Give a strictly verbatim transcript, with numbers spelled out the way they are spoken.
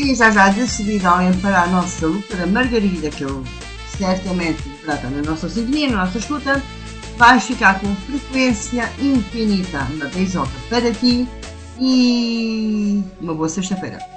E já já de seguida alguém para a nossa doutora Margarida, que eu certamente trata na nossa sintonia, na nossa escuta. Vais ficar com frequência infinita. Uma beijoca para ti e uma boa sexta-feira.